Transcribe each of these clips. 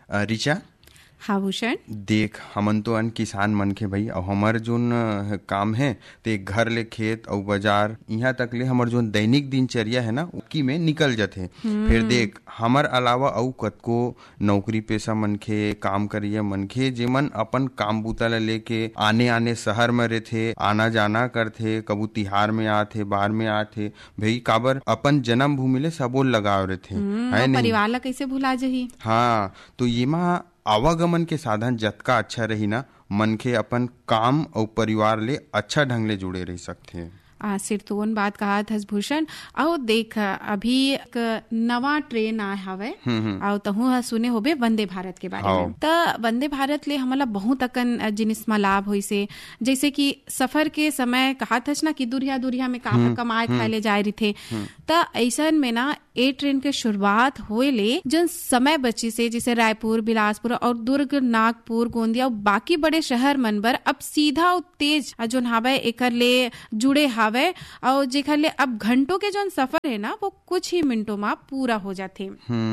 रिचा, हाँ भूषण, देख हमन तो अन किसान मन के भाई, और हमार जोन काम है ते घर ले खेत और बाजार यहाँ तक ले हमार जोन दैनिक दिनचर्या है ना उकी में निकल जाते। फिर देख हमार अलावा और कतको नौकरी पेशा मनखे काम करिए मनखे जेमन अपन काम बूता ला लेके आने आने शहर में रहते, आना जाना करते, कबू तिहार में आते, बाहर में आते, भाई काबर अपन जन्म भूमि ले सबो लगाव रहते है नहीं, परिवार ला कैसे भुला जही। हाँ, तो ये मा आवागमन के साधन जतका अच्छा रही ना मनखे अपन काम और परिवार ले अच्छा ढंग ले जुड़े रह सकते। सिर तो उन बात कहा था भूषण, और देख अभी एक नवा ट्रेन आए हवे और तहु सुने होबे वंदे भारत के बारे में। त वंदे भारत ले हमला बहुत अकन जिनिस में लाभ होई से, जैसे कि सफर के समय कहा था ना कि दूरिया में काफी कमाए खाए ले जाए रही थे, त ऐसन में ना ए ट्रेन के शुरुआत होए ले जन समय बची से, जैसे रायपुर, बिलासपुर और दुर्ग, नागपुर, गोंदिया और बाकी बड़े शहर मन बर अब सीधा और तेज जोन हावे एकर ले जुड़े हावे, और जेकर ले अब घंटों के जोन सफर है ना वो कुछ ही मिनटों में पूरा हो जाते।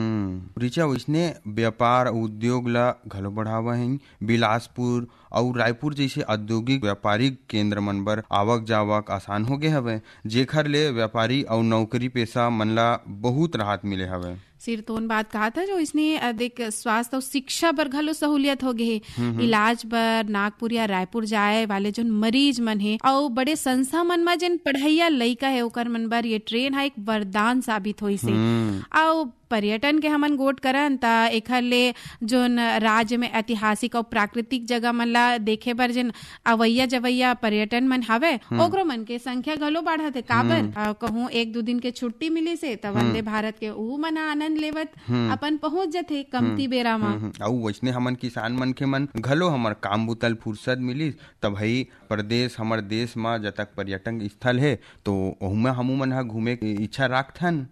रिचा, उसने व्यापार उद्योग ला घलो बढ़ावा है। बिलासपुर और रायपुर जैसे औद्योगिक व्यापारिक केंद्र मन बर आवक जावक आसान हो गए हवे, जेकर ले व्यापारी और नौकरी पेशा मन ला बहुत राहत मिले हवे। सिर तोन बात कहा था जो इसने अधिक स्वास्थ्य और शिक्षा बर घलो सहूलियत हो गए है। इलाज बर नागपुर या रायपुर जाए वाले जो मरीज मन है और बड़े संस्था मन में जिन पढ़ाइया लइका है ओकर मन बर ये ट्रेन है एक वरदान साबित होई से। और पर्यटन के हमन गोट करन ता एखर ले जोन राज्य में ऐतिहासिक और प्राकृतिक जगह मन ला देखे बर जिन अवैया जवैया पर्यटन मन हवे ओकरो मन के संख्या घलो बढ़त है। काबर कहूँ एक दो दिन के छुट्टी मिली से त वंदे भारत के ऊ मन आनंद लेवत अपन पहुंच जाते कमती बेरा में। और वैसने हमन किसान मन के मन घलो हमर काम बुतल फुर्सत मिली तब भाई प्रदेश हमर देश में जब तक पर्यटन स्थल है तो ओहुमे हमू मन हा घूमे की इच्छा राखथन।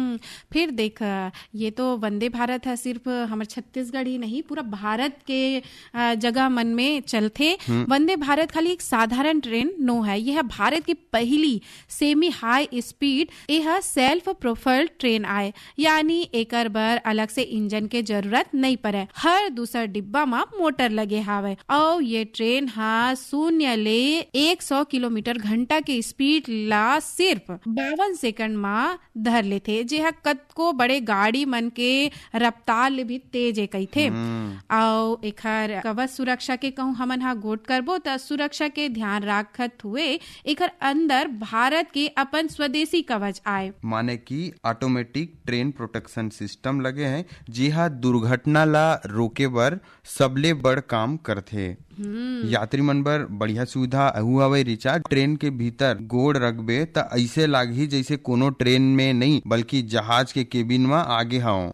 फिर देख ये तो वंदे भारत है सिर्फ हमारे छत्तीसगढ़ ही नहीं पूरा भारत के जगह मन में चलते। वंदे भारत खाली एक साधारण ट्रेन नो है, यह भारत की पहली सेमी हाई स्पीड यह सेल्फ प्रोफाइल ट्रेन आए, यानी एकर बर अलग से इंजन के जरूरत नहीं पड़े। हर दूसरा डिब्बा में मोटर लगे हावे और ये ट्रेन हाँ 0 ले 100 किलोमीटर घंटा के स्पीड ला सिर्फ 52 सेकंड में धर लेते, जेहा कतको बड़े गाड़ी मन के रफ्तार ले भी तेज है कही थे। और एकर कवच सुरक्षा के कहूँ हमन हा गोट करबो त सुरक्षा के ध्यान राखत हुए एकर अंदर भारत के अपन स्वदेशी कवच आए, माने कि ऑटोमेटिक ट्रेन प्रोटेक्शन सिस्टम लगे हैं जी हाँ दुर्घटना ला रोके बर सबले बड़ काम करथे। यात्री मन बर बढ़िया सुविधा हुआ रिचा, ट्रेन के भीतर गोड़ रखबे त ऐसे लागही जैसे कोनो ट्रेन में नहीं बल्कि जहाज के केबिन में आगे हाओ।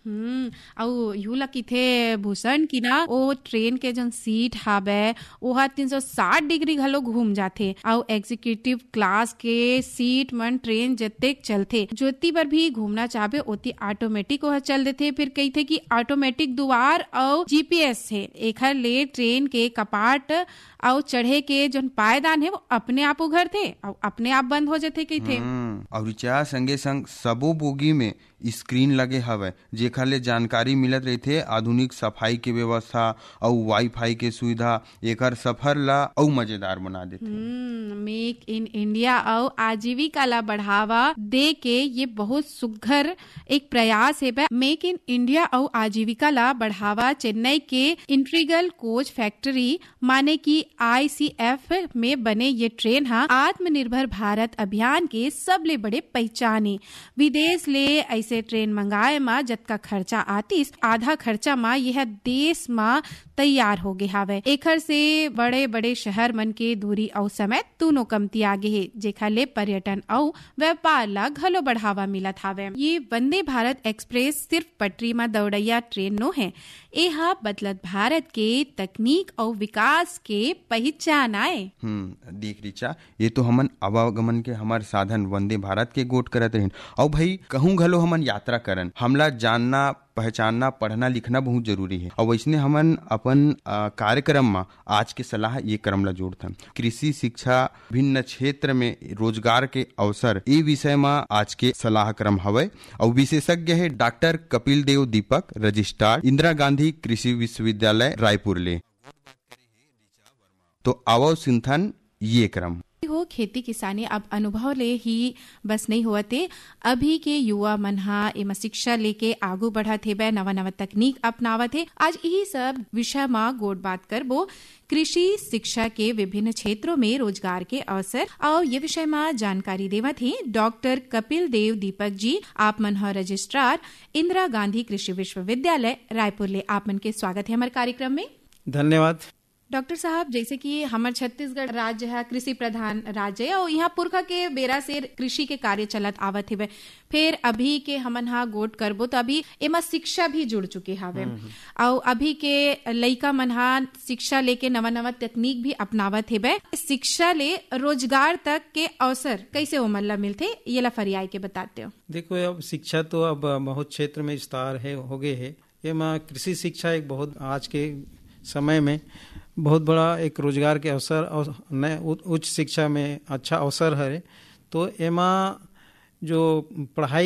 और यू लकी थे भूषण की ना वो ट्रेन के जो सीट हावे वो 360 डिग्री घलो घूम जाते और एग्जीक्यूटिव क्लास के सीट मन ट्रेन जते चलते ज्योति पर भी घूमना चाहे ओती ऑटोमेटिक वह चल देते। फिर कही थे कि ऑटोमेटिक द्वार और जीपीएस है एखर ले ट्रेन के कपाट और चढ़े के जो पायदान है वो अपने आप उघर थे और अपने आप बंद हो जाते कही थे। और रिचा संगे संग सबो बोगी में स्क्रीन लगे हवे जेखर ले जानकारी मिलत रहते, आधुनिक सफाई के व्यवस्था और वाईफाई के सुविधा एकर सफर ला और मजेदार बना देते। मेक इन इंडिया और आजीविका ला बढ़ावा दे के ये बहुत सुघर एक प्रयास है। मेक इन इंडिया और आजीविका ला बढ़ावा चेन्नई के इंट्रीगल कोच फैक्ट्री माने की ICF में बने ये ट्रेन हा आत्मनिर्भर भारत अभियान के सबले बड़े पहचाने। विदेश ले ऐसे ट्रेन मंगाए मा जतका खर्चा आतीस आधा खर्चा मा यह देश मा तैयार हो गए हावे। एखर से बड़े बड़े शहर मन के दूरी और समय दोनों कमती आगे है, जेखर ले पर्यटन और व्यापार ला घलो बढ़ावा मिलत हावे। ये वंदे भारत एक्सप्रेस सिर्फ पटरी में दौड़ैया ट्रेन नो है, यह बदलत भारत के तकनीक और विकास के पहचान आए। देख रिचा, ये तो हमन आवागमन के हमार साधन वंदे भारत के गोट करत रहिन और भाई कहूँ घलो हमन हमन यात्रा करन, हमला जानना पहचानना पढ़ना लिखना बहुत जरूरी है। और वैसने हमन अपन कार्यक्रम में आज के सलाह ये क्रम ला जोड़थन कृषि शिक्षा भिन्न क्षेत्र में रोजगार के अवसर, ये विषय में आज के सलाह क्रम हवय। और विशेषज्ञ है डॉक्टर कपिल देव दीपक, रजिस्ट्रार, इंदिरा गांधी कृषि विश्वविद्यालय रायपुर ले। तो आवो सिंथन ये क्रम हो खेती किसानी अब अनुभव ले ही बस नहीं होते, अभी के युवा मन हा एमा शिक्षा लेके आगू बढ़त हे, नवा नवा तकनीक अपनावत है। आज यही सब विषय में गोट बात करबो कृषि शिक्षा के विभिन्न क्षेत्रों में रोजगार के अवसर और ये विषय में जानकारी देवत है डॉक्टर कपिल देव दीपक जी। आप मन ह रजिस्ट्रार इंदिरा गांधी कृषि विश्वविद्यालय रायपुर ले। आप मन के स्वागत है हमारे कार्यक्रम में। धन्यवाद। डॉक्टर साहब, जैसे कि हमारे छत्तीसगढ़ राज्य है कृषि प्रधान राज्य है और यहाँ पुरखा के बेरा से कृषि के कार्य चलत आवत है। फिर अभी के हमन हा गोट करबो तो अभी एमा शिक्षा भी जुड़ चुके हवे और अभी के लइका मन हा शिक्षा लेके नवा नवा तकनीक भी अपनावत है। शिक्षा ले रोजगार तक के अवसर कैसे उमन ला मिलते, ये ला फरियाई के बताते हो। देखो, अब शिक्षा तो अब बहुत क्षेत्र में विस्तार है हो गए है। एमा कृषि शिक्षा एक बहुत आज के समय में बहुत बड़ा एक रोजगार के अवसर और नए उच्च शिक्षा में अच्छा अवसर है। तो एमा जो पढ़ाई